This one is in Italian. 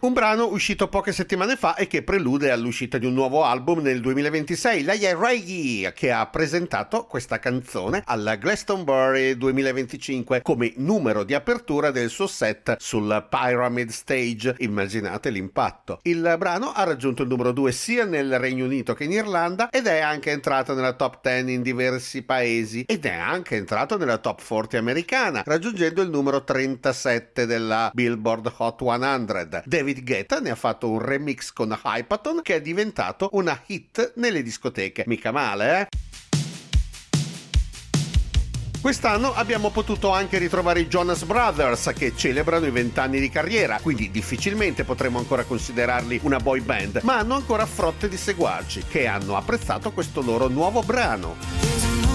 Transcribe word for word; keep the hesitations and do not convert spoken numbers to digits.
un brano uscito poche settimane fa e che prelude all'uscita di un nuovo album nel duemilaventisei. Lei è Reggie, che ha presentato questa canzone alla Glastonbury duemilaventicinque come numero di apertura del suo set sul Pyramid Stage. Immaginate l'impatto. Il brano ha raggiunto il numero due sia nel Regno Unito che in Irlanda ed è anche entrato nella top dieci in diversi paesi ed è anche entrato nella top quaranta americana, raggiungendo il numero trentasette della Billboard Hot cento. David Guetta ne ha fatto un remix con Hypaton che è diventato una hit nelle discoteche. Mica male, eh? Quest'anno abbiamo potuto anche ritrovare i Jonas Brothers, che celebrano i vent'anni di carriera, quindi difficilmente potremo ancora considerarli una boy band, ma hanno ancora frotte di seguaci che hanno apprezzato questo loro nuovo brano.